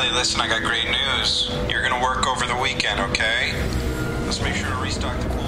Riley, listen, I got great news. You're gonna work over the weekend, okay? Let's make sure to restock the pool.